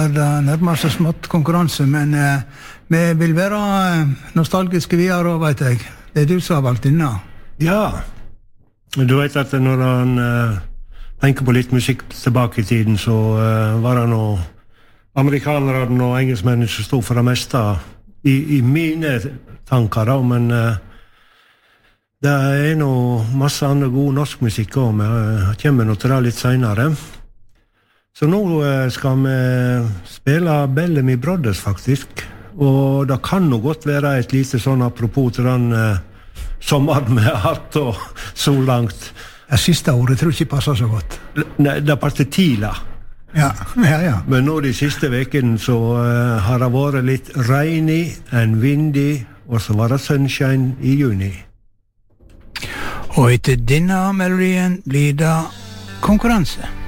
Det nærmer seg smått konkurranse, men vi vil være nostalgiske videre, vet jeg. Det du som har valgt inn. Ja, du vet at når han tenker på litt musikk tilbake i tiden, så var det noe amerikanerne og engelskmennene som stod for det meste i mine tanker, da, men det noe masse andre god norsk musikk også, men kommer noe til det litt senere. Så nå skal vi spille Bellamy Brothers, faktisk. Og det kan jo godt være et lite sånn apropos til den sommeren vi har hatt og så langt. Det siste ordet tror jeg ikke passer så godt. Nei, det passer tidlig. Ja. Men nå de siste vekene så har det vært litt regnig and windy, og så var det sunshine i juni. Og etter denne melodien blir det konkurranse.